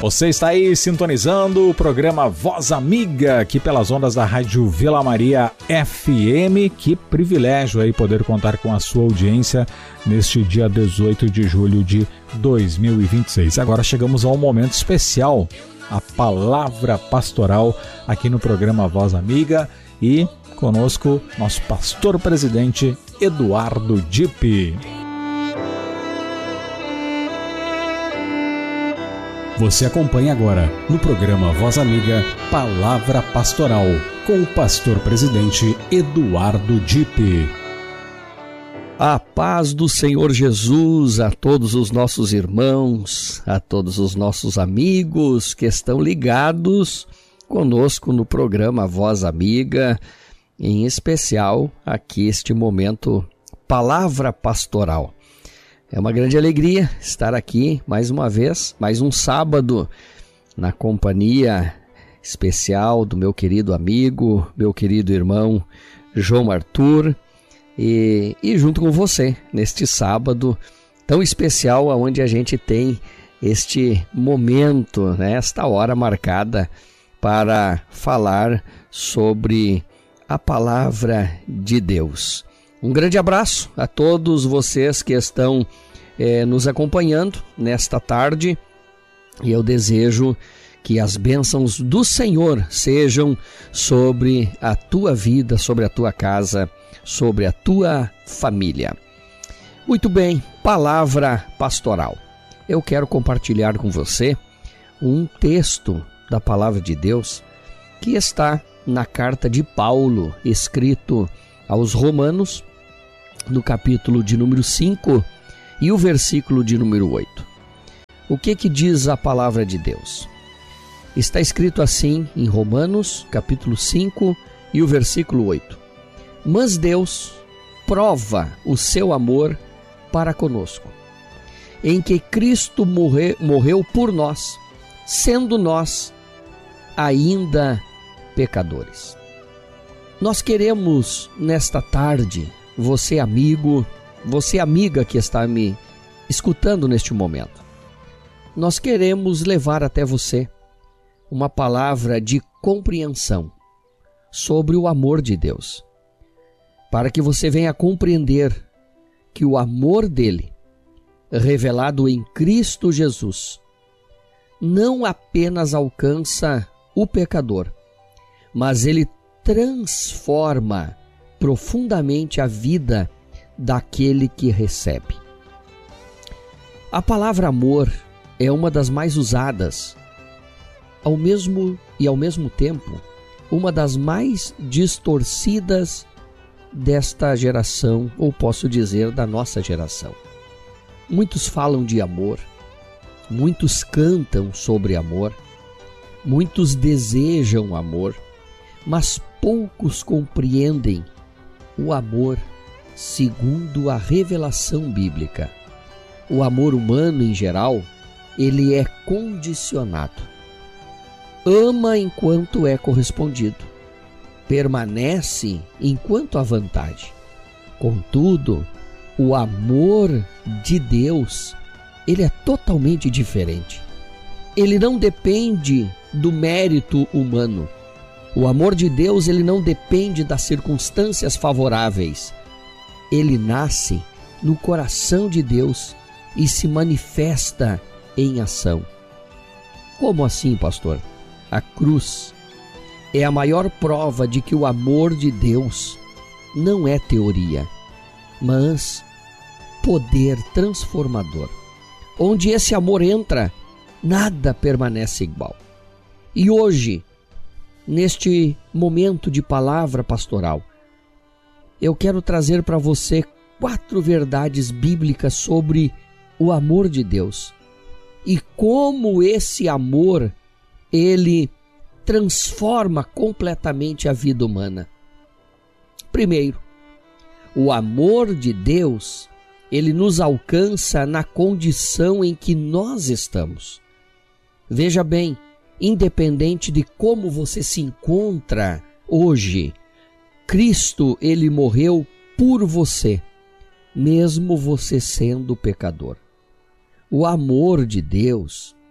Você está aí sintonizando o programa Voz Amiga, aqui pelas ondas da Rádio Vila Maria FM. Que privilégio aí poder contar com a sua audiência neste dia 18 de julho de 2026. Agora chegamos ao momento especial, a palavra pastoral aqui no programa Voz Amiga, e conosco nosso pastor presidente Eduardo Dipp. Você acompanha agora no programa Voz Amiga, Palavra Pastoral, com o pastor presidente Eduardo Dipp. A paz do Senhor Jesus a todos os nossos irmãos, a todos os nossos amigos que estão ligados conosco no programa Voz Amiga, em especial aqui este momento Palavra Pastoral. É uma grande alegria estar aqui mais uma vez, mais um sábado, na companhia especial do meu querido amigo, meu querido irmão João Arthur, e junto com você neste sábado tão especial, onde a gente tem este momento, né, esta hora marcada para falar sobre a palavra de Deus. Um grande abraço a todos vocês que estão nos acompanhando nesta tarde, e eu desejo que as bênçãos do Senhor sejam sobre a tua vida, sobre a tua casa, sobre a tua família. Muito bem, palavra pastoral. Eu quero compartilhar com você um texto da palavra de Deus que está na carta de Paulo, escrito aos Romanos, no capítulo de número 5 e o versículo de número 8. O que diz a palavra de Deus? Está escrito assim em Romanos, capítulo 5 e o versículo 8. Mas Deus prova o seu amor para conosco, em que Cristo morreu por nós, sendo nós ainda pecadores. Nós queremos nesta tarde, você amigo, você amiga que está me escutando neste momento, nós queremos levar até você uma palavra de compreensão sobre o amor de Deus, para que você venha compreender que o amor dele, revelado em Cristo Jesus, não apenas alcança o pecador, mas ele transforma profundamente a vida daquele que recebe. A palavra amor é uma das mais usadas, ao mesmo tempo, uma das mais distorcidas desta geração, ou posso dizer, da nossa geração. Muitos falam de amor, muitos cantam sobre amor, muitos desejam amor, mas poucos compreendem o amor segundo a revelação bíblica. O amor humano, em geral, ele é condicionado. Ama enquanto é correspondido. Permanece enquanto há vontade. Contudo, o amor de Deus, ele é totalmente diferente. Ele não depende do mérito humano. O amor de Deus, ele não depende das circunstâncias favoráveis. Ele nasce no coração de Deus e se manifesta em ação. Como assim, pastor? A cruz é a maior prova de que o amor de Deus não é teoria, mas poder transformador. Onde esse amor entra, nada permanece igual. E hoje, neste momento de palavra pastoral, eu quero trazer para você 4 verdades bíblicas sobre o amor de Deus e como esse amor, ele transforma completamente a vida humana. Primeiro, o amor de Deus, ele nos alcança na condição em que nós estamos. Veja bem, independente de como você se encontra hoje, Cristo, ele morreu por você, mesmo você sendo pecador. O amor de Deus,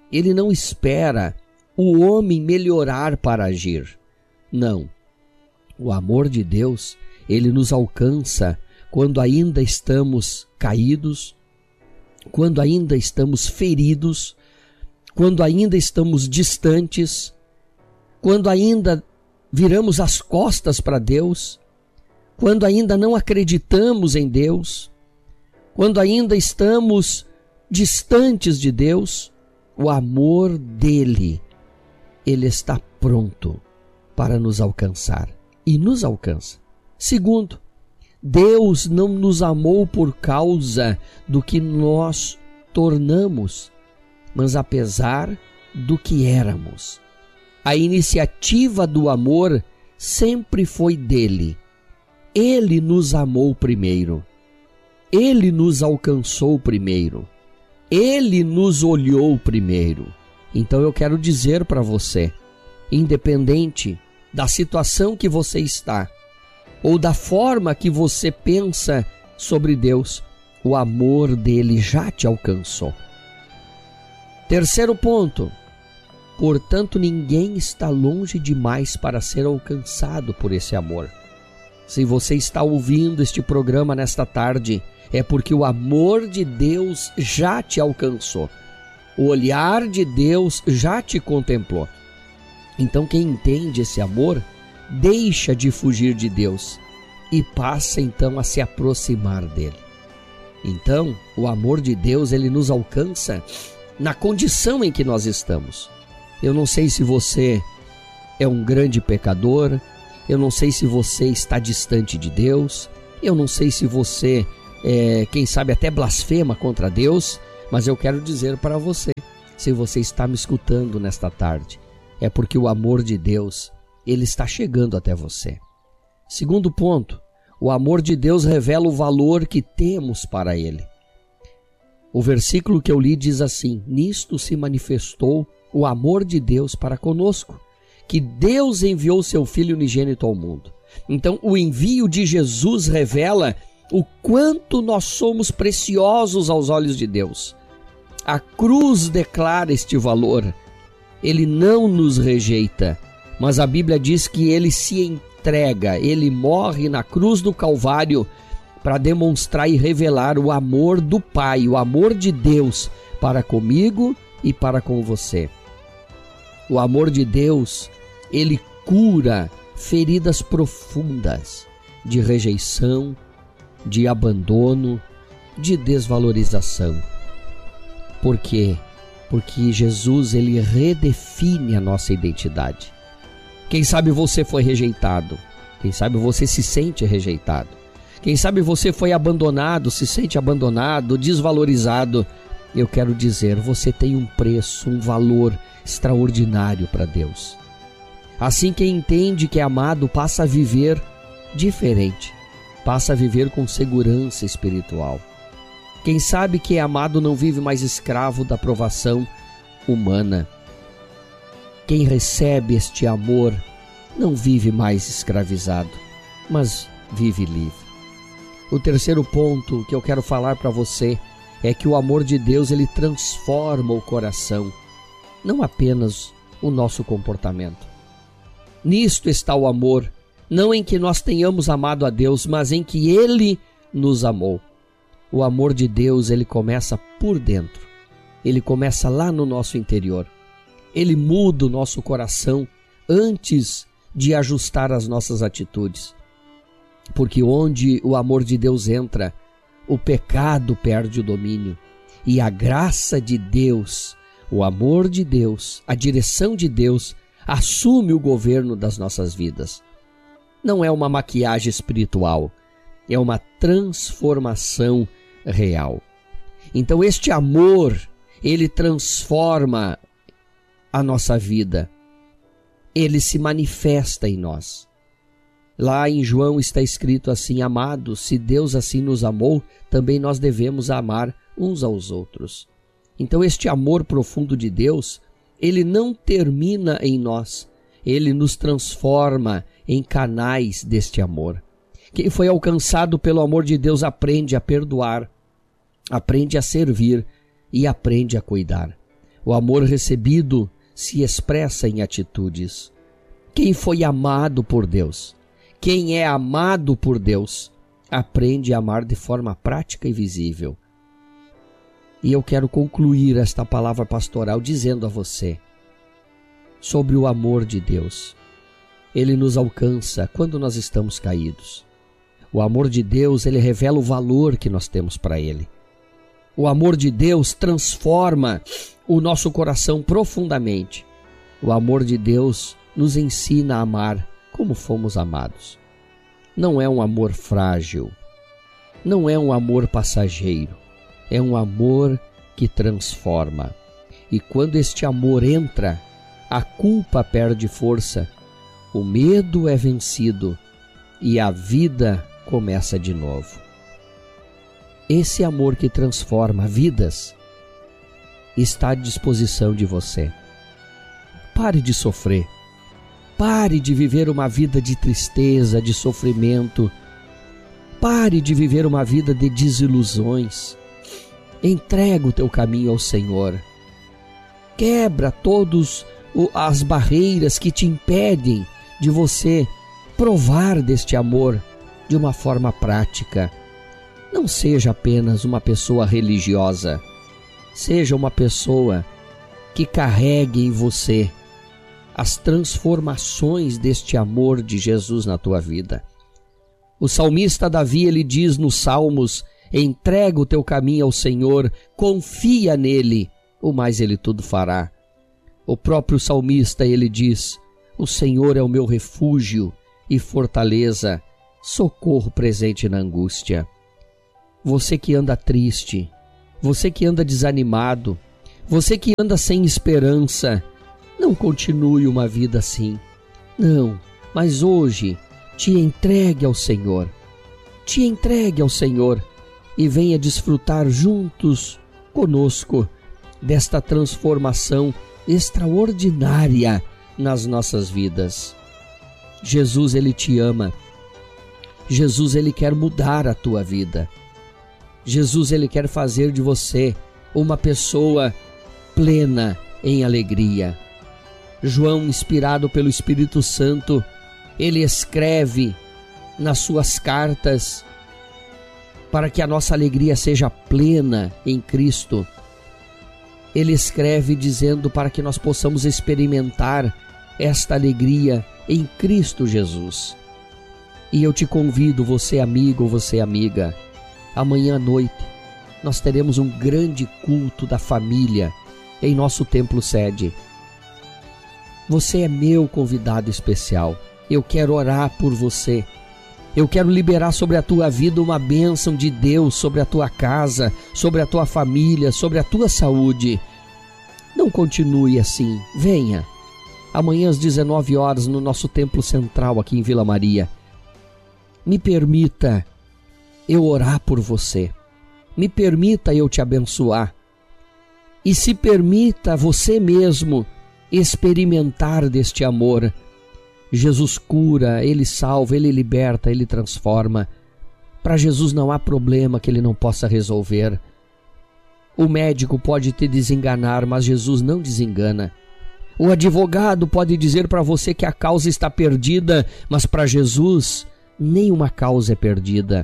Ele não espera o homem melhorar para agir. Não. O amor de Deus, ele nos alcança quando ainda estamos caídos, quando ainda estamos feridos, quando ainda estamos distantes, quando ainda viramos as costas para Deus, quando ainda não acreditamos em Deus, quando ainda estamos distantes de Deus. O amor dele, ele está pronto para nos alcançar e nos alcança. Segundo, Deus não nos amou por causa do que nós tornamos, mas apesar do que éramos. A iniciativa do amor sempre foi dele. Ele nos amou primeiro. Ele nos alcançou primeiro. Ele nos olhou primeiro. Então eu quero dizer para você, independente da situação que você está, ou da forma que você pensa sobre Deus, o amor dele já te alcançou. Terceiro ponto, portanto, ninguém está longe demais para ser alcançado por esse amor. Se você está ouvindo este programa nesta tarde, é porque o amor de Deus já te alcançou. O olhar de Deus já te contemplou. Então quem entende esse amor, deixa de fugir de Deus e passa então a se aproximar dele. Então, o amor de Deus, ele nos alcança na condição em que nós estamos. Eu não sei se você é um grande pecador, eu não sei se você está distante de Deus, eu não sei se você, quem sabe até blasfema contra Deus, mas eu quero dizer para você, se você está me escutando nesta tarde, é porque o amor de Deus, ele está chegando até você. Segundo ponto, o amor de Deus revela o valor que temos para ele. O versículo que eu li diz assim: nisto se manifestou o amor de Deus para conosco, que Deus enviou seu Filho unigênito ao mundo. Então, o envio de Jesus revela o quanto nós somos preciosos aos olhos de Deus. A cruz declara este valor. Ele não nos rejeita, mas a Bíblia diz que ele se entrega, ele morre na cruz do Calvário para demonstrar e revelar o amor do Pai, o amor de Deus para comigo e para com você. O amor de Deus, ele cura feridas profundas de rejeição, de abandono, de desvalorização. Por quê? Porque Jesus, ele redefine a nossa identidade. Quem sabe você foi rejeitado, quem sabe você se sente rejeitado, quem sabe você foi abandonado, se sente abandonado, desvalorizado. Eu quero dizer, você tem um preço, um valor extraordinário para Deus. Assim, quem entende que é amado passa a viver diferente, passa a viver com segurança espiritual. Quem sabe que é amado não vive mais escravo da aprovação humana. Quem recebe este amor não vive mais escravizado, mas vive livre. O terceiro ponto que eu quero falar para você é que o amor de Deus, ele transforma o coração, não apenas o nosso comportamento. Nisto está o amor, não em que nós tenhamos amado a Deus, mas em que ele nos amou. O amor de Deus, ele começa por dentro, ele começa lá no nosso interior. Ele muda o nosso coração antes de ajustar as nossas atitudes. Porque onde o amor de Deus entra, o pecado perde o domínio. E a graça de Deus, o amor de Deus, a direção de Deus, assume o governo das nossas vidas. Não é uma maquiagem espiritual, é uma transformação real. Então este amor, ele transforma a nossa vida. Ele se manifesta em nós. Lá em João está escrito assim: amados, se Deus assim nos amou, também nós devemos amar uns aos outros. Então este amor profundo de Deus, ele não termina em nós, ele nos transforma em canais deste amor. Quem foi alcançado pelo amor de Deus aprende a perdoar, aprende a servir e aprende a cuidar. O amor recebido se expressa em atitudes. Quem foi amado por Deus, quem é amado por Deus, aprende a amar de forma prática e visível. E eu quero concluir esta palavra pastoral dizendo a você sobre o amor de Deus. Ele nos alcança quando nós estamos caídos. O amor de Deus, ele revela o valor que nós temos para Ele. O amor de Deus transforma o nosso coração profundamente. O amor de Deus nos ensina a amar como fomos amados. Não é um amor frágil, não é um amor passageiro, é um amor que transforma. E quando este amor entra, a culpa perde força, o medo é vencido e a vida começa de novo. Esse amor que transforma vidas está à disposição de você. Pare de sofrer. Pare de viver uma vida de tristeza, de sofrimento. Pare de viver uma vida de desilusões. Entrega o teu caminho ao Senhor. Quebra todas as barreiras que te impedem de você provar deste amor de uma forma prática. Não seja apenas uma pessoa religiosa. Seja uma pessoa que carregue em você as transformações deste amor de Jesus na tua vida. O salmista Davi, ele diz nos Salmos: entrega o teu caminho ao Senhor, confia nele, o mais ele tudo fará. O próprio salmista, ele diz: o Senhor é o meu refúgio e fortaleza, socorro presente na angústia. Você que anda triste, você que anda desanimado, você que anda sem esperança, não continue uma vida assim. Não, mas hoje te entregue ao Senhor. Te entregue ao Senhor e venha desfrutar juntos conosco desta transformação extraordinária nas nossas vidas. Jesus, ele te ama. Jesus, ele quer mudar a tua vida. Jesus, ele quer fazer de você uma pessoa plena em alegria. João, inspirado pelo Espírito Santo, ele escreve nas suas cartas para que a nossa alegria seja plena em Cristo. Ele escreve dizendo para que nós possamos experimentar esta alegria em Cristo Jesus. E eu te convido, você amigo, você amiga, amanhã à noite nós teremos um grande culto da família em nosso templo sede. Você é meu convidado especial. Eu quero orar por você. Eu quero liberar sobre a tua vida uma bênção de Deus, sobre a tua casa, sobre a tua família, sobre a tua saúde. Não continue assim. Venha. Amanhã às 19 horas no nosso templo central aqui em Vila Maria. Me permita eu orar por você. Me permita eu te abençoar. E se permita você mesmo experimentar deste amor. Jesus cura, Ele salva, Ele liberta, Ele transforma. Para Jesus não há problema que Ele não possa resolver. O médico pode te desenganar, mas Jesus não desengana. O advogado pode dizer para você que a causa está perdida, mas para Jesus nenhuma causa é perdida.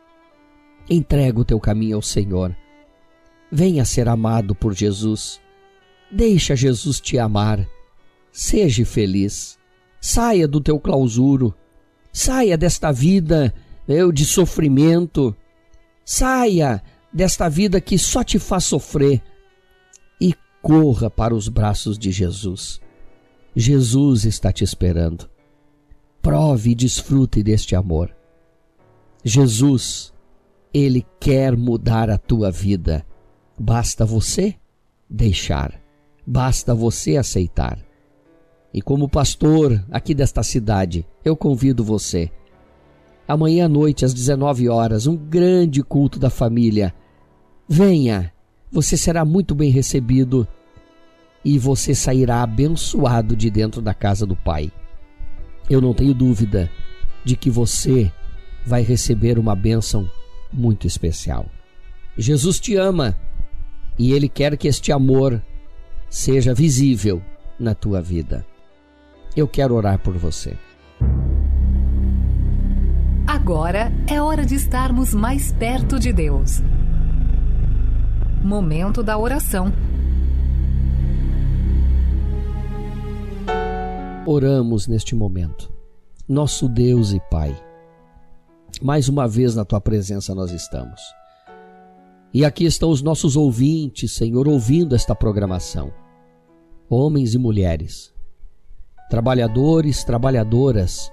Entrega o teu caminho ao Senhor. Venha ser amado por Jesus. Deixa Jesus te amar. Seja feliz. Saia do teu clausuro. Saia desta vida de sofrimento. Saia desta vida que só te faz sofrer. E corra para os braços de Jesus. Jesus está te esperando. Prove e desfrute deste amor. Jesus, Ele quer mudar a tua vida. Basta você deixar. Basta você aceitar. E como pastor aqui desta cidade, eu convido você. Amanhã à noite, às 19 horas, um grande culto da família. Venha, você será muito bem recebido e você sairá abençoado de dentro da casa do Pai. Eu não tenho dúvida de que você vai receber uma bênção muito especial. Jesus te ama e Ele quer que este amor seja visível na tua vida. Eu quero orar por você. Agora é hora de estarmos mais perto de Deus. Momento da oração. Oramos neste momento. Nosso Deus e Pai, mais uma vez na tua presença nós estamos. E aqui estão os nossos ouvintes, Senhor, ouvindo esta programação. Homens e mulheres, trabalhadores, trabalhadoras,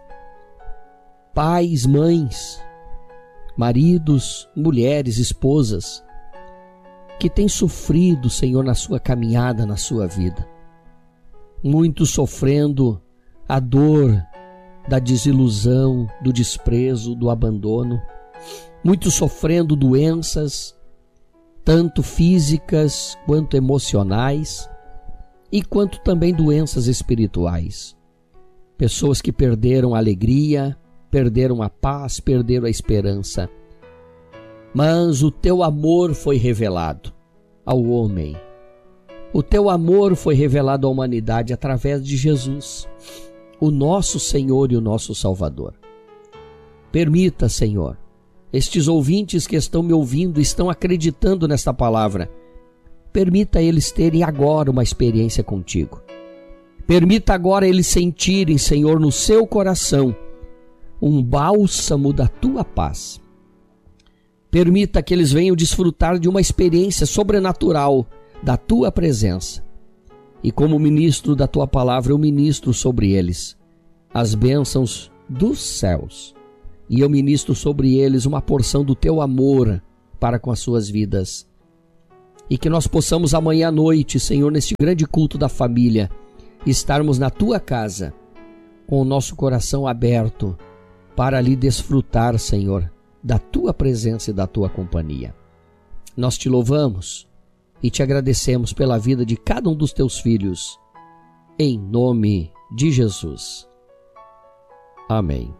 pais, mães, maridos, mulheres, esposas, que têm sofrido, Senhor, na sua caminhada, na sua vida. Muitos sofrendo a dor da desilusão, do desprezo, do abandono. Muitos sofrendo doenças, tanto físicas quanto emocionais, e quanto também doenças espirituais. Pessoas que perderam a alegria, perderam a paz, perderam a esperança. Mas o teu amor foi revelado ao homem. O teu amor foi revelado à humanidade através de Jesus, o nosso Senhor e o nosso Salvador. Permita, Senhor, estes ouvintes que estão me ouvindo, estão acreditando nesta palavra, permita eles terem agora uma experiência contigo. Permita agora eles sentirem, Senhor, no seu coração, um bálsamo da tua paz. Permita que eles venham desfrutar de uma experiência sobrenatural da tua presença. E como ministro da tua palavra, eu ministro sobre eles as bênçãos dos céus. E eu ministro sobre eles uma porção do teu amor para com as suas vidas. E que nós possamos amanhã à noite, Senhor, neste grande culto da família, estarmos na tua casa, com o nosso coração aberto, para ali desfrutar, Senhor, da tua presença e da tua companhia. Nós te louvamos e te agradecemos pela vida de cada um dos teus filhos, em nome de Jesus. Amém.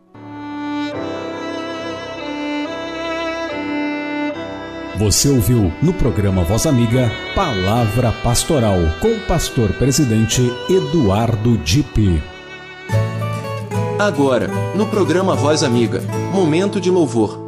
Você ouviu no programa Voz Amiga, Palavra Pastoral, com o pastor presidente Eduardo Dipp. Agora, no programa Voz Amiga, momento de louvor.